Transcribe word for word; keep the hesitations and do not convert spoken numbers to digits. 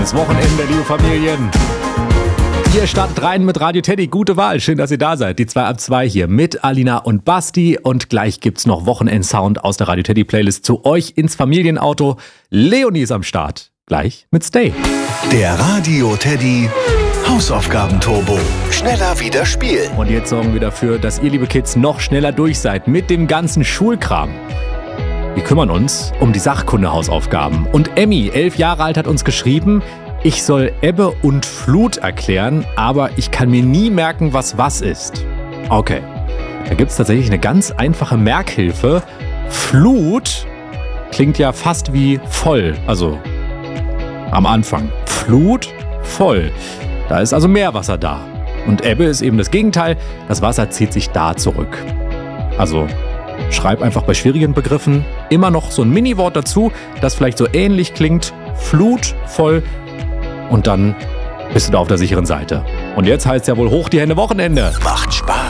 Das Wochenende, liebe Familien. Ihr startet rein mit Radio Teddy. Gute Wahl. Schön, dass ihr da seid. Die zwei ab zwei hier mit Alina und Basti. Und gleich gibt's noch Wochenend-Sound aus der Radio Teddy Playlist zu euch ins Familienauto. Leonie ist am Start. Gleich mit Stay. Der Radio Teddy Hausaufgaben-Turbo. Schneller wieder spielen. Und jetzt sorgen wir dafür, dass ihr, liebe Kids, noch schneller durch seid mit dem ganzen Schulkram. Wir kümmern uns um die Sachkunde-Hausaufgaben. Und Emmy, elf Jahre alt, hat uns geschrieben, ich soll Ebbe und Flut erklären, aber ich kann mir nie merken, was was ist. Okay, da gibt es tatsächlich eine ganz einfache Merkhilfe. Flut klingt ja fast wie voll, also am Anfang. Flut, voll. Da ist also Meerwasser da. Und Ebbe ist eben das Gegenteil, das Wasser zieht sich da zurück. Also schreib einfach bei schwierigen Begriffen immer noch so ein Mini-Wort dazu, das vielleicht so ähnlich klingt. Flut, voll. Und dann bist du da auf der sicheren Seite. Und jetzt heißt ja wohl hoch die Hände Wochenende. Macht Spaß.